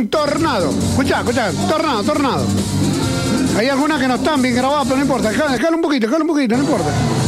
tornado. Escuchá, tornado. Hay algunas que no están bien grabadas, pero no importa. Déjalo un poquito, no importa.